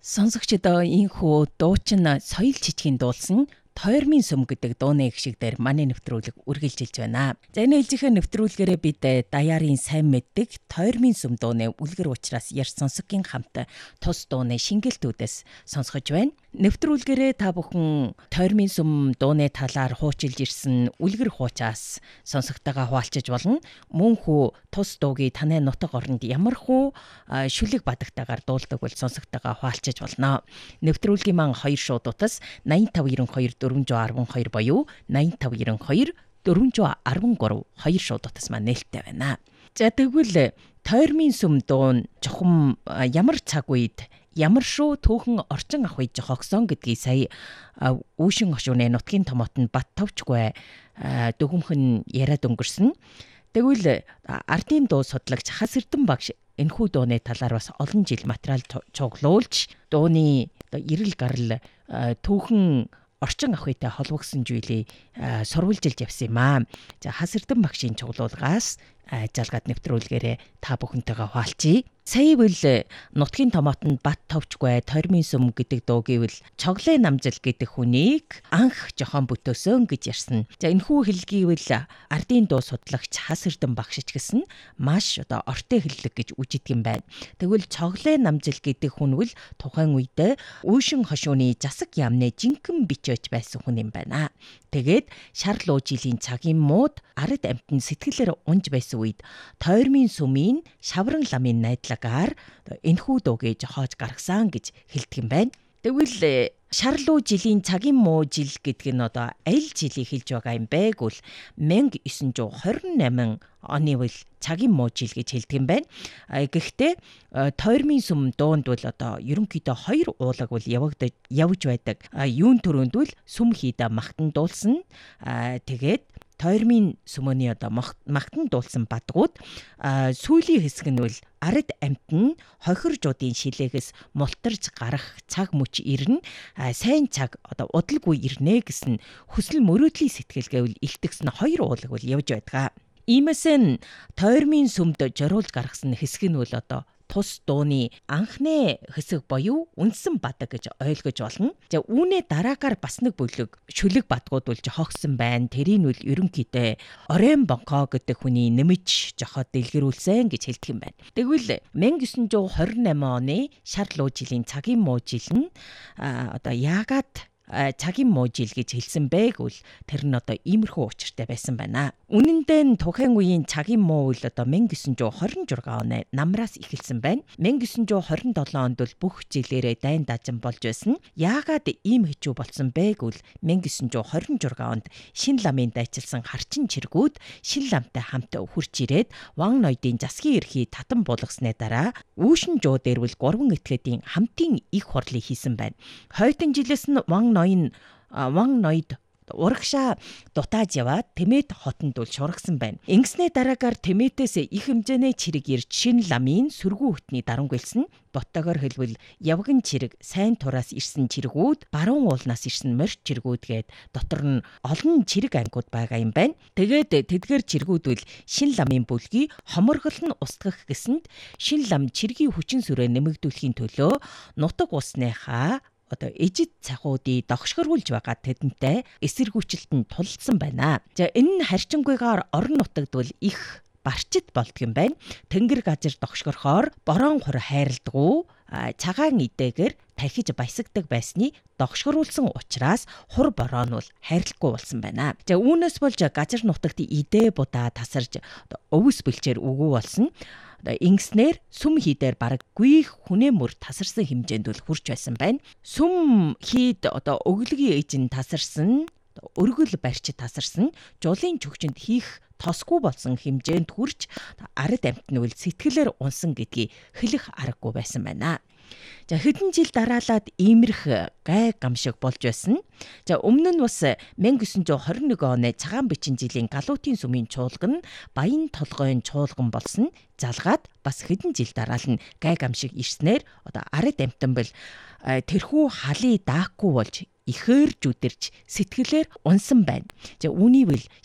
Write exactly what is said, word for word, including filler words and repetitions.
Сонсогчдоо инхүү дуучин соёл жижигэн дуулсан Тойрмын сүм гэдэг дууны гişиг дээр манай нэвтрүүлэг үргэлжилж байна. За энэ ээлжийнхээ нэвтрүүлгээрээ бид даяарын сайн мэддэг Тойрмын сүм дууны үлгэр учраас ярь сонсогийн хамт тус дууны шингэлтүүдээс сонсгож байна. Нэвтрүүлгээрээ та бүхэн Тойрмын сүм дууны талаар хуучилж ирсэн үлгэр хуучаас сонсогтойгоо хуваалцаж болно. Мөн хүү тус дуугийн таны нутаг оронд ямар хүү шүлэг бадагтайгаар дуулдаг бол сонсогтойгоо хуваалцаж болно. Нэвтрүүлгийн маань хоёр шуудуудаас найман тав найман хоёр дөрвөн арван хоёр буюу найман тав найман хоёр дөрвөн арван гурав хоёр шуудуудаас маань нээлттэй байна. За тэгвэл Тойрмын сүм дуун чухам ямар цаг үед ямар шүү түүхэн орчин ах үед жохогсон гэдгийг сая Үүшин хошууны нутгийн томоотон Бат Товчгүй дөгөмхөн яриад өнгөрсөн. Тэгвэл ардын дуу судлагч Хас Эрдэнэ багш энэхүү дууны талаар бас олон жил материал цуглуулж дууны эрэл гарал түүхэн орчин ах үетэй холбогдсон зүйлийг сурвалжилж явсан юм аа. За Хас Эрдэнэ багшийн цуглуулгаас жалгаад нэвтрүүлгээрээ та бүхэнтэйгээ хуваалцъя. Сая бол нутгийн томоотон Бат Товчгүй Тойрмын сүм гэдэг дуу гэвэл Чоглэ намжил гэдэг хүнийг анх жохон бүтөөсөн гэж ярьсан. За энэхүү хэлгийвэл ардын дуу судлагч Хас Эрдэнэ багш ч гэсэн маш одоо ортой хэллэг гэж үжидэг юм байна. Тэгвэл Чоглэ намжил гэдэг хүн бол тухайн үед Үүшин хошууны засаг яамны жинхэнэ бичөөч байсан хүн юм байна. Тэгээд шар луу жилийн цагийн мууд ард амьтан сэтгэлээр унж байсан үед Тойрмын сүмийн шавран ламын найдлагаар энэхүү дуугээ жохоож гаргасан гэж хэлдэг юм байна. Тэгвэл шар луу жилийн цагийн муу жил гэдэг нь одоо аль жилийг хэлж байгаа юм бэ гэвэл мянга девятьсот двадцать восемь оны бол цагийн муу жил гэж хэлдэг юм байна. Гэхдээ Тойрмын сүм дуунд бол одоо ерөнхийдөө хоёр уулаг бол явагдаж явж байдаг. Юун төрөнд бол сүм хийдэ магтан дуулсан. Тэгээд Тойрмын сүмөний одоо магтан дуулсан бадгууд сүүлийн хэсэг нь бол ард амьтан хохиржуудын шилээгээс мултарж гарах цаг мөч ирнэ. Сайн цаг одоо удалгүй ирнэ гэсэн хүсэл мөрөөдлийн сэтгэлгээвэл илтгэсэн хоёр уулаг бол явж байдаг. Иймээс нь Тойрмын сүмд зориулж гаргасан хэсэг нь бол одоо тус дууны анхны хэсэг буюу үндсэн бадаг гэж ойлгож болно. За үүнээ дараагаар бас нэг бүлэг шүлэг бадгууд бол жохогсон байна. Тэрийг нь ерөнхийдөө Орен Бонко гэдэг хүний нэмж жохоод дэлгэрүүлсэн гэж хэлдэг юм байна. Тэгвэл мянга девятьсот двадцать восемь оны шар луу жилийн цагийн муу жил нь одоо яагаад цагийн муу жил гэж хэлсэн бэ гэвэл тэр нь одоо иймэрхүү учиртай байсан байна. Үнэн дээр тухайн үеийн цагийн муу үл одоо мянга девятьсот двадцать шесть оны намраас эхэлсэн байна. мянга девятьсот двадцать seven онд бол бүх жилээрээ дайн даажин болж байсан. Яагаад ийм хэцүү болсон бэ гэвэл мянга девятьсот двадцать шесть онд Шинэ ламын дайчилсан харчин чиргүүд Шинэ ламтай хамт хурж ирээд Ван ноёдын засгийн эрхийг татан буулгасны дараа Үүшин жуу дээр бол гурван этгээдийн хамтын их хурлыг хийсэн байна. Хойдон жилээс нь Ван ноён Ван ноёд урагшаа дутааж яваад Тэмээд хотонд бол шургасан байна. Ингэснээ дараагаар Тэмээдээс их хэмжээний чирэг ирж Шинэ ламын сөргүү хөтний дарамгийлсэн. Боттогоор хэлбэл явган чирэг сайн тураас ирсэн чиргүүд, баруун уулнаас ирсэн морь чиргүүд гээд дотор нь олон чирэг ангууд байгаа юм байна. Тэгээд тэдгээр чиргүүд бол Шинэ ламын бүлгийг хоморгол нь устгах гэсэнд Шинэ лам чиргийн хүчин сүрээ нэмэгдүүлэхийн төлөө нутаг усныхаа одоо эжид цахуудыг догшгоруулж байгаа тэдэнтэй эсэргүүцэлтэнд тулсан байна. За энэ нь харьчингуйгаар орон нутагд бол их барчид болдго юм байна. Тэнгэр газар догшгорхоор борон хур хайрладгүй цагаан идээгэр тахиж баясагдаг байсны догшгоруулсан учраас хур бороо нь бол хайрлахгүй болсон байна. За үүнээс болж газар нутагт идэ будаа тасарж өвс бэлчээр өгөө болсон. Ингэснээр сүм хийдээр бараг гүйх хүнээ мөр тасарсан хэмжээнд бол хүрч байсан байна. Сүм хийд одоо өглөгийн ээжин тасарсан, өргөл барьч тасарсан, жуулын чөгчөнд хийх тосгүй болсон хэмжээнд хүрч ард амьтны үл сэтгэлээр унсан гэдгийг хэлэх аргагүй байсан байна. За хэдэн жил дараалаад иймэрх гай гамшиг болж байсан. За өмнө нь бас мянга девятьсот двадцать one оны цагаан бичин жилийн галуутын сүмийн чуулган баян толгойн чуулган болсон. Залгаад бас хэдэн жил дараал нь гай гамшиг ирснээр одоо ард амьтан бол тэрхүү халыг даахгүй болж ихээр жүдэрч сэтгэлээр унсан байна. За үүнийг бол